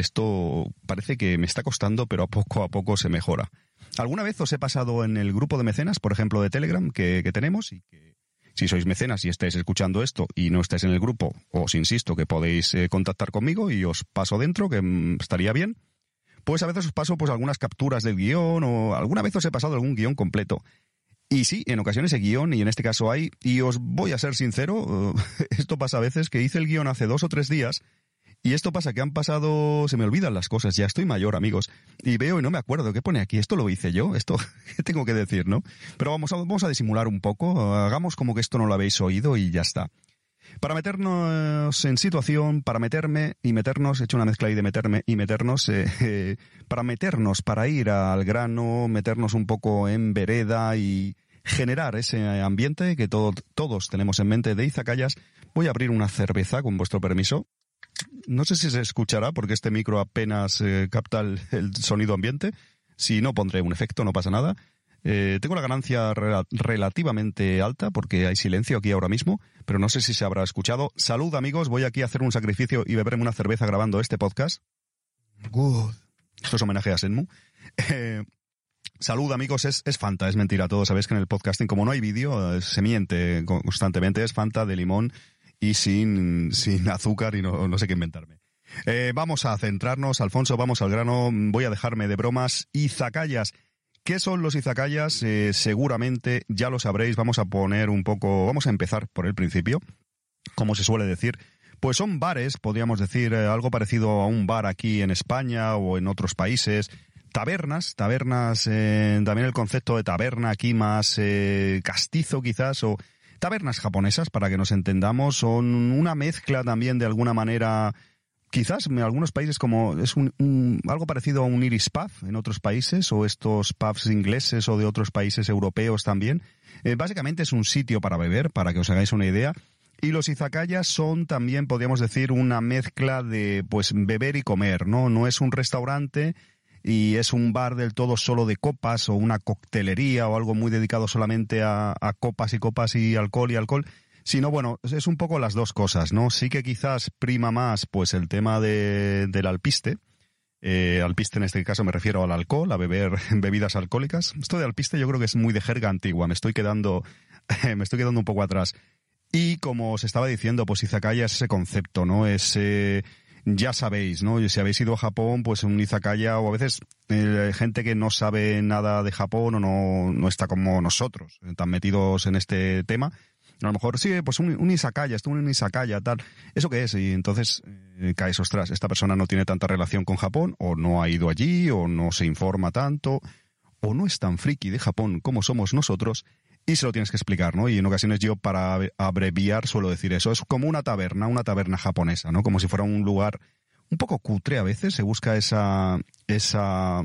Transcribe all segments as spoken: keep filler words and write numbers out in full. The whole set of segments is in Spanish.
esto parece que me está costando, pero a poco a poco se mejora. ¿Alguna vez os he pasado en el grupo de mecenas, por ejemplo, de Telegram, que, que tenemos? Y que si sois mecenas y estáis escuchando esto y no estáis en el grupo, os insisto que podéis eh, contactar conmigo y os paso dentro, que mm, estaría bien. Pues a veces os paso pues algunas capturas del guión, o alguna vez os he pasado algún guión completo. Y sí, en ocasiones hay guión, y en este caso hay, y os voy a ser sincero, esto pasa a veces, que hice el guión hace dos o tres días, y esto pasa que han pasado, se me olvidan las cosas, ya estoy mayor, amigos, y veo y no me acuerdo, ¿qué pone aquí? ¿Esto lo hice yo? ¿Esto qué tengo que decir, no? Pero vamos a, vamos a disimular un poco, hagamos como que esto no lo habéis oído y ya está. Para meternos en situación, para meterme y meternos, he hecho una mezcla ahí de meterme y meternos, eh, eh, para meternos, para ir al grano, meternos un poco en vereda y generar ese ambiente que todo, todos tenemos en mente de izakayas, voy a abrir una cerveza con vuestro permiso. No sé si se escuchará porque este micro apenas eh, capta el, el sonido ambiente. Si no, pondré un efecto, no pasa nada. Eh, tengo la ganancia rel- relativamente alta porque hay silencio aquí ahora mismo, pero no sé si se habrá escuchado. Salud, amigos, voy aquí a hacer un sacrificio y beberme una cerveza grabando este podcast. Good. Esto es homenaje a Senmu. Eh, salud, amigos, es, es Fanta, es mentira. Todos sabéis que en el podcasting, como no hay vídeo, eh, se miente constantemente. Es Fanta de limón y sin, sin azúcar y no, no sé qué inventarme. Eh, vamos a centrarnos, Alfonso, vamos al grano. Voy a dejarme de bromas. Izakayas. ¿Qué son los izakayas? Eh, seguramente ya lo sabréis. Vamos a poner un poco, vamos a empezar por el principio, como se suele decir. Pues son bares, podríamos decir, eh, algo parecido a un bar aquí en España o en otros países. Tabernas, tabernas, eh, también el concepto de taberna aquí más eh, castizo quizás, o tabernas japonesas, para que nos entendamos, son una mezcla también de alguna manera. Quizás en algunos países como es un, un algo parecido a un Irish pub en otros países, o estos pubs ingleses o de otros países europeos también. Eh, básicamente es un sitio para beber, para que os hagáis una idea. Y los izakayas son también, podríamos decir, una mezcla de pues beber y comer, ¿no? No es un restaurante y es un bar del todo solo de copas, o una coctelería o algo muy dedicado solamente a, a copas y copas y alcohol y alcohol. Sino, bueno, es un poco las dos cosas, ¿no? Sí que quizás prima más, pues, el tema de, del alpiste. Eh, alpiste en este caso me refiero al alcohol, a beber bebidas alcohólicas. Esto de alpiste yo creo que es muy de jerga antigua, me estoy quedando, me estoy quedando un poco atrás. Y como os estaba diciendo, pues izakaya es ese concepto, ¿no? Es, eh, ya sabéis, ¿no? Si habéis ido a Japón, pues un izakaya, o a veces eh, gente que no sabe nada de Japón o no, no está como nosotros, tan metidos en este tema. A lo mejor, sí, pues un, un izakaya, esto un izakaya, tal. ¿Eso qué es? Y entonces eh, caes, ostras, esta persona no tiene tanta relación con Japón, o no ha ido allí, o no se informa tanto, o no es tan friki de Japón como somos nosotros, y se lo tienes que explicar, ¿no? Y en ocasiones yo, para abreviar, suelo decir eso. Es como una taberna, una taberna japonesa, ¿no? Como si fuera un lugar un poco cutre a veces, se busca esa, esa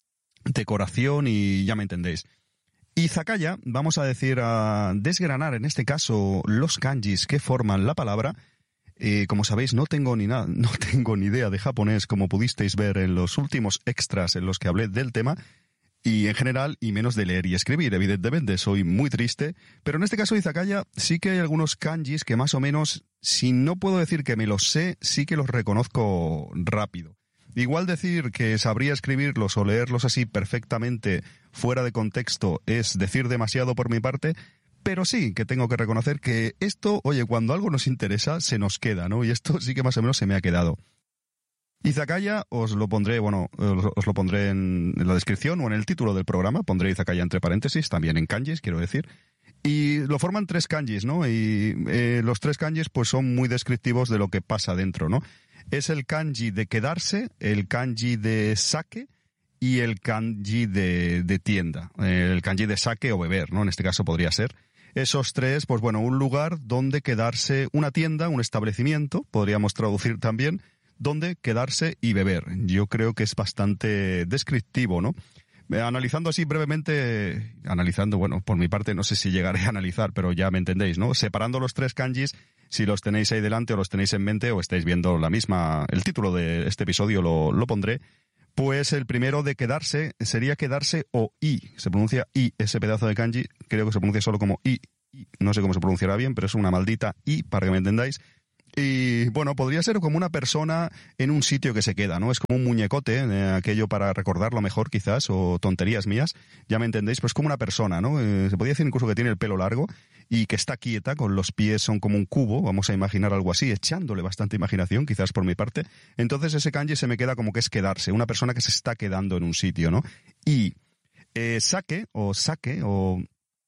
decoración y ya me entendéis. Izakaya, vamos a decir, a desgranar en este caso los kanjis que forman la palabra. Eh, como sabéis, no tengo ni nada, no tengo ni idea de japonés, como pudisteis ver en los últimos extras en los que hablé del tema, y en general, y menos de leer y escribir, evidentemente, soy muy triste, pero en este caso izakaya sí que hay algunos kanjis que más o menos, si no puedo decir que me los sé, sí que los reconozco rápido. Igual decir que sabría escribirlos o leerlos así perfectamente fuera de contexto es decir demasiado por mi parte, pero sí que tengo que reconocer que esto, oye, cuando algo nos interesa, se nos queda, ¿no? Y esto sí que más o menos se me ha quedado. Izakaya os lo pondré, bueno, os lo pondré en la descripción o en el título del programa, pondré izakaya entre paréntesis, también en kanjis, quiero decir. Y lo forman tres kanjis, ¿no? Y eh, los tres kanjis pues son muy descriptivos de lo que pasa dentro, ¿no? Es el kanji de quedarse, el kanji de sake y el kanji de, de tienda. El kanji de sake o beber, ¿no? En este caso podría ser. Esos tres, pues bueno, un lugar donde quedarse, una tienda, un establecimiento, podríamos traducir también, donde quedarse y beber. Yo creo que es bastante descriptivo, ¿no? Analizando así brevemente, analizando, bueno, por mi parte no sé si llegaré a analizar, pero ya me entendéis, ¿no? Separando los tres kanjis, si los tenéis ahí delante o los tenéis en mente o estáis viendo la misma, el título de este episodio lo, lo pondré, pues el primero de quedarse sería quedarse o i, se pronuncia i, ese pedazo de kanji, creo que se pronuncia solo como i, i, no sé cómo se pronunciará bien, pero es una maldita i, para que me entendáis. Y bueno, podría ser como una persona en un sitio que se queda, ¿no? Es como un muñecote, eh, aquello para recordarlo mejor quizás, o tonterías mías, ya me entendéis, pues como una persona, ¿no? Eh, se podría decir incluso que tiene el pelo largo y que está quieta, con los pies son como un cubo, vamos a imaginar algo así, echándole bastante imaginación, quizás por mi parte. Entonces ese kanji se me queda como que es quedarse, una persona que se está quedando en un sitio, ¿no? Y eh, sake, o sake, o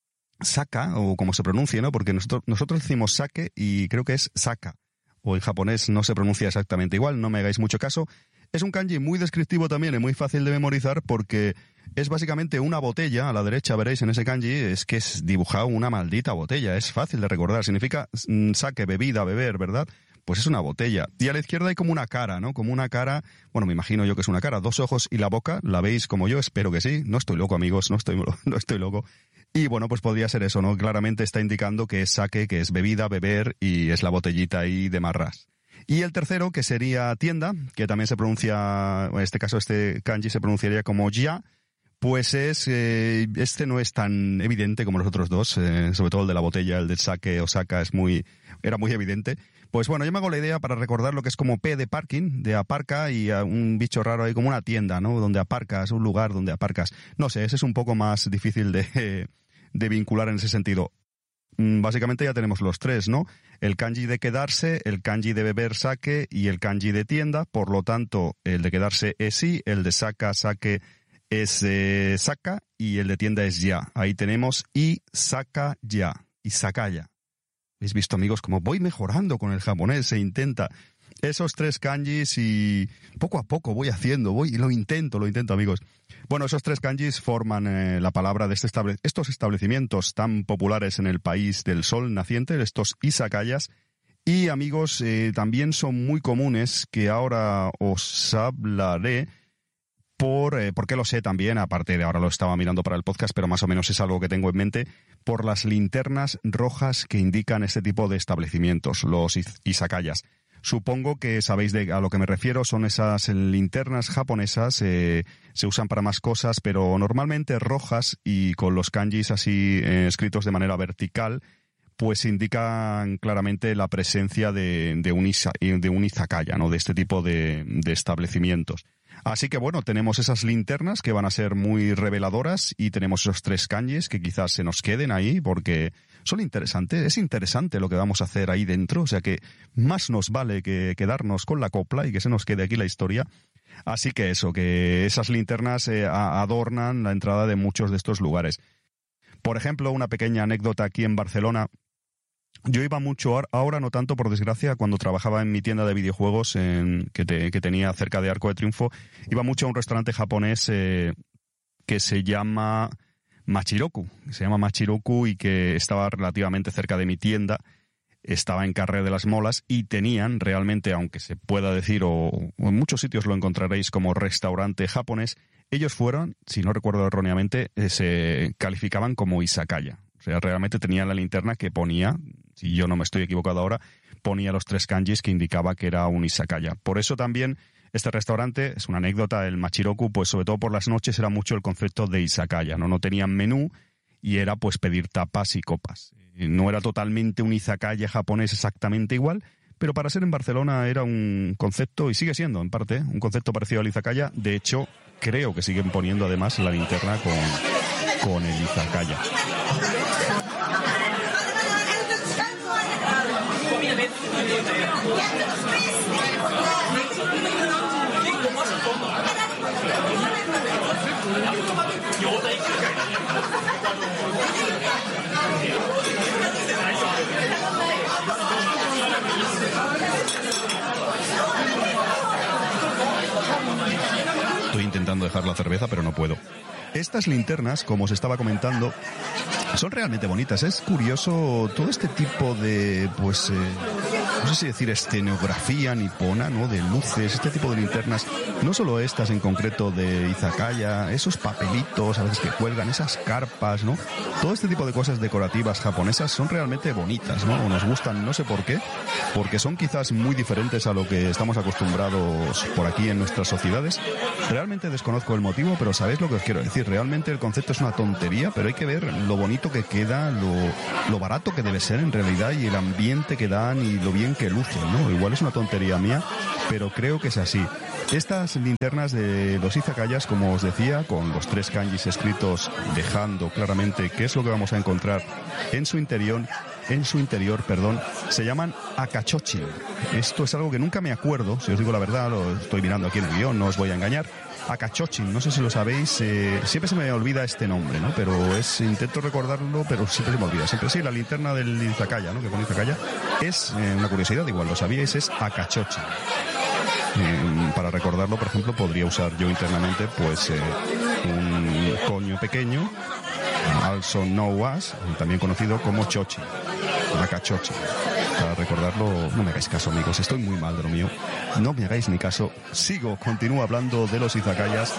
saka, o como se pronuncie, ¿no? Porque nosotros, nosotros decimos sake y creo que es saka. O en japonés no se pronuncia exactamente igual, no me hagáis mucho caso. Es un kanji muy descriptivo también y muy fácil de memorizar porque es básicamente una botella. A la derecha veréis en ese kanji, es que es dibujado una maldita botella, es fácil de recordar. Significa sake, bebida, beber, ¿verdad? Pues es una botella. Y a la izquierda hay como una cara, ¿no? Como una cara, bueno, me imagino yo que es una cara, dos ojos y la boca. ¿La veis como yo? Espero que sí. No estoy loco, amigos, no estoy, no estoy loco. Y bueno, pues podría ser eso, ¿no? Claramente está indicando que es sake, que es bebida, beber, y es la botellita ahí de marras. Y el tercero, que sería tienda, que también se pronuncia, en este caso este kanji se pronunciaría como ya, pues es, eh, este no es tan evidente como los otros dos, eh, sobre todo el de la botella, el de sake o saka es muy, era muy evidente. Pues bueno, yo me hago la idea para recordar lo que es como P de parking, de aparca, y a un bicho raro ahí como una tienda, ¿no? Donde aparcas, un lugar donde aparcas. No sé, ese es un poco más difícil de, de vincular en ese sentido. Básicamente ya tenemos los tres, ¿no? El kanji de quedarse, el kanji de beber sake y el kanji de tienda. Por lo tanto, el de quedarse es sí, el de saka, sake es eh, saka y el de tienda es ya. Ahí tenemos y saka ya, y sakaya. ¿Habéis visto, amigos, cómo voy mejorando con el japonés? Se intenta esos tres kanjis y poco a poco voy haciendo, voy y lo intento, lo intento, amigos. Bueno, esos tres kanjis forman eh, la palabra de este estable- estos establecimientos tan populares en el país del sol naciente, estos izakayas. Y, amigos, eh, también son muy comunes, que ahora os hablaré por, eh, porque lo sé también, aparte de ahora lo estaba mirando para el podcast, pero más o menos es algo que tengo en mente, por las linternas rojas que indican este tipo de establecimientos, los iz- izakayas. Supongo que sabéis de a lo que me refiero, son esas linternas japonesas, eh, se usan para más cosas, pero normalmente rojas y con los kanjis así eh, escritos de manera vertical, pues indican claramente la presencia de, de, un, isa, de un izakaya, ¿no? De este tipo de, de establecimientos. Así que bueno, tenemos esas linternas que van a ser muy reveladoras y tenemos esos tres kanjis que quizás se nos queden ahí porque son interesantes, es interesante lo que vamos a hacer ahí dentro, o sea que más nos vale que quedarnos con la copla y que se nos quede aquí la historia. Así que eso, que esas linternas eh, adornan la entrada de muchos de estos lugares. Por ejemplo, una pequeña anécdota aquí en Barcelona. Yo iba mucho, ahora no tanto por desgracia, cuando trabajaba en mi tienda de videojuegos en, que, te, que tenía cerca de Arco de Triunfo, iba mucho a un restaurante japonés eh, que se llama Machiroku, se llama Machiroku y que estaba relativamente cerca de mi tienda, estaba en Carrer de las Molas y tenían realmente, aunque se pueda decir, o, o en muchos sitios lo encontraréis como restaurante japonés, ellos fueron, si no recuerdo erróneamente, eh, se calificaban como izakaya. O sea, realmente tenían la linterna que ponía, si yo no me estoy equivocado ahora, ponía los tres kanjis que indicaba que era un izakaya. Por eso también este restaurante, es una anécdota, el Machiroku, pues sobre todo por las noches era mucho el concepto de izakaya, ¿no? No tenían menú y era pues pedir tapas y copas. No era totalmente un izakaya japonés exactamente igual, pero para ser en Barcelona era un concepto, y sigue siendo en parte, un concepto parecido al izakaya. De hecho, creo que siguen poniendo además la linterna con, con el izakaya. Estoy intentando dejar la cerveza, pero no puedo. Estas linternas, como os estaba comentando, son realmente bonitas. Es curioso todo este tipo de, pues, eh, no sé si decir escenografía nipona, ¿no? De luces, este tipo de linternas. No solo estas en concreto de izakaya, esos papelitos a veces que cuelgan, esas carpas, ¿no? Todo este tipo de cosas decorativas japonesas son realmente bonitas, ¿no? O nos gustan, no sé por qué, porque son quizás muy diferentes a lo que estamos acostumbrados por aquí en nuestras sociedades. Realmente desconozco el motivo, pero sabéis lo que os quiero decir. Realmente el concepto es una tontería, pero hay que ver lo bonito que queda, lo, lo barato que debe ser en realidad y el ambiente que dan y lo bien que lucen, ¿no? Igual es una tontería mía, pero creo que es así. Estas linternas de los izakayas, como os decía, con los tres kanjis escritos, dejando claramente qué es lo que vamos a encontrar en su interior, en su interior, perdón, se llaman akachochin. Esto es algo que nunca me acuerdo, si os digo la verdad, lo estoy mirando aquí en el guión, no os voy a engañar. Akachochin, no sé si lo sabéis, eh, siempre se me olvida este nombre, ¿no? Pero es, intento recordarlo, pero siempre se me olvida. Siempre sí, la linterna del izakaya, ¿no? Que pone izakaya, es, eh, una curiosidad, igual lo sabíais, es akachochin. Eh, para recordarlo, por ejemplo, podría usar yo internamente, pues, eh, un coño pequeño, also known as, también conocido como chochi, akachochi. Para recordarlo, no me hagáis caso, amigos, estoy muy mal de lo mío. No me hagáis ni caso. Sigo, continúo hablando de los izakayas.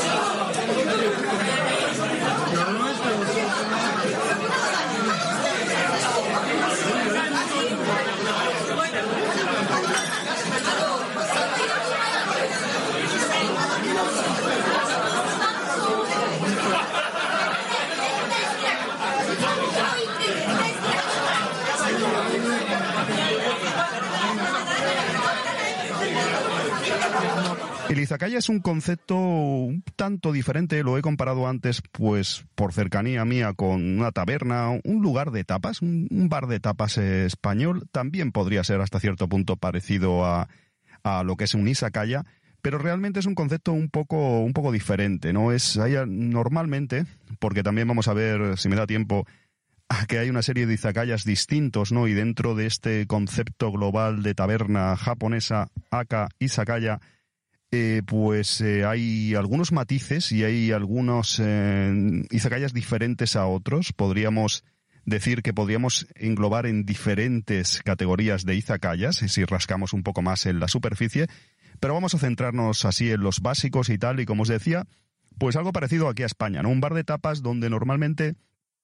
El izakaya es un concepto un tanto diferente, lo he comparado antes, pues por cercanía mía con una taberna, un lugar de tapas, un, un bar de tapas español. También podría ser hasta cierto punto parecido a, a lo que es un izakaya, pero realmente es un concepto un poco, un poco diferente, ¿no? Es hay, normalmente, porque también vamos a ver, si me da tiempo, que hay una serie de izakayas distintos, ¿no? Y dentro de este concepto global de taberna japonesa, aka izakaya, Eh, pues eh, hay algunos matices y hay algunos eh, izakayas diferentes a otros. Podríamos decir que podríamos englobar en diferentes categorías de izakayas, si rascamos un poco más en la superficie, pero vamos a centrarnos así en los básicos y tal, y como os decía, pues algo parecido aquí a España, ¿no? Un bar de tapas donde normalmente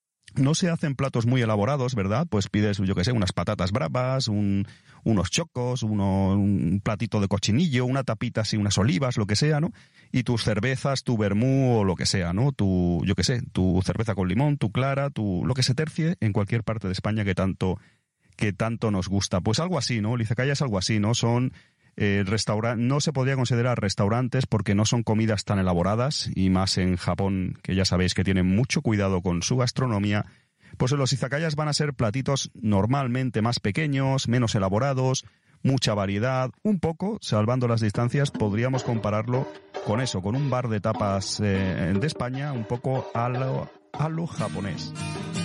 no se hacen platos muy elaborados, ¿verdad? Pues pides, yo qué sé, unas patatas bravas, un, unos chocos, uno, un platito de cochinillo, una tapita así, unas olivas, lo que sea, ¿no? Y tus cervezas, tu vermú o lo que sea, ¿no? Tu, yo qué sé, tu cerveza con limón, tu clara, tu, lo que se tercie en cualquier parte de España que tanto, que tanto nos gusta. Pues algo así, ¿no? El izakaya es algo así, ¿no? Son... Eh, restaura- no se podría considerar restaurantes porque no son comidas tan elaboradas, y más en Japón, que ya sabéis que tienen mucho cuidado con su gastronomía. Pues los izakayas van a ser platitos normalmente más pequeños, menos elaborados, mucha variedad, un poco, salvando las distancias, podríamos compararlo con eso, con un bar de tapas eh, de España, un poco a lo, a lo japonés.